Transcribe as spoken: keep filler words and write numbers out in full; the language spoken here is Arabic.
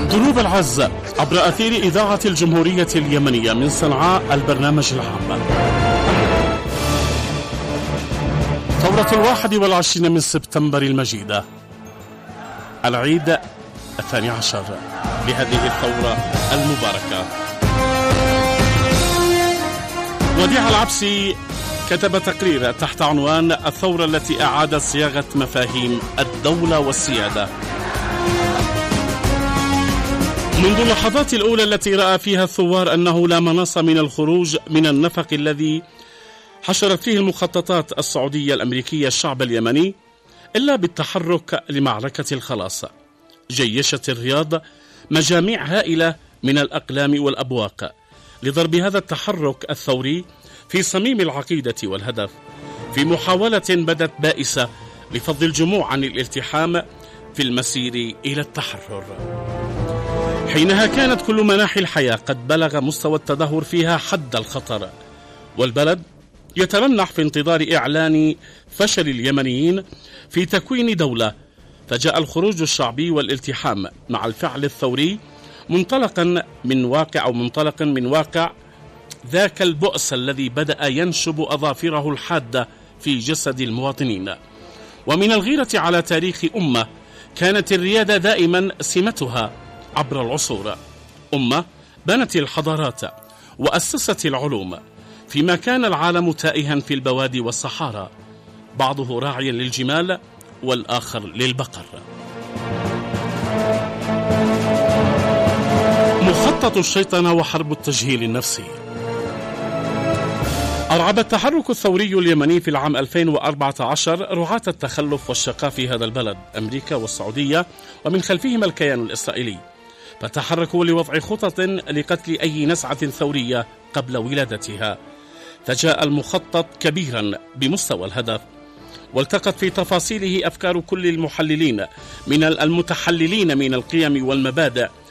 دروب العز عبر أثير إذاعة الجمهورية اليمنية من صنعاء، البرنامج العام. ثورة الواحد والعشرين من سبتمبر المجيدة، العيد الثاني عشر لهذه الثورة المباركة. وديع العبسي كتب تقرير تحت عنوان الثورة التي أعادت صياغة مفاهيم الدولة والسيادة. منذ اللحظات الأولى التي رأى فيها الثوار أنه لا مناص من الخروج من النفق الذي حشرت فيه المخططات السعودية الأمريكية الشعب اليمني إلا بالتحرك لمعركة الخلاص، جيشت الرياض مجاميع هائلة من الأقلام والأبواق لضرب هذا التحرك الثوري في صميم العقيدة والهدف، في محاولة بدت بائسة لفض الجموع عن الالتحام في المسير إلى التحرر. حينها كانت كل مناحي الحياة قد بلغ مستوى التدهور فيها حد الخطر، والبلد يترنح في انتظار إعلان فشل اليمنيين في تكوين دولة. فجاء الخروج الشعبي والالتحام مع الفعل الثوري منطلقا من واقع أو منطلقا من واقع ذاك البؤس الذي بدأ ينشب أظافره الحادة في جسد المواطنين، ومن الغيرة على تاريخ أمة كانت الريادة دائما سمتها عبر العصور، أمة بنت الحضارات وأسست العلوم، فيما كان العالم تائها في البوادي والصحارى، بعضه راعيا للجمال والآخر للبقر. مخطط الشيطنة وحرب التجهيل النفسي. أرعب التحرك الثوري اليمني في العام ألفين وأربعة عشر رعاة التخلف والشقاء في هذا البلد، أمريكا والسعودية ومن خلفهم الكيان الإسرائيلي، فتحركوا لوضع خطط لقتل أي نزعة ثورية قبل ولادتها. فجاء المخطط كبيرا بمستوى الهدف، والتقت في تفاصيله أفكار كل المحللين من المتحللين من القيم والمبادئ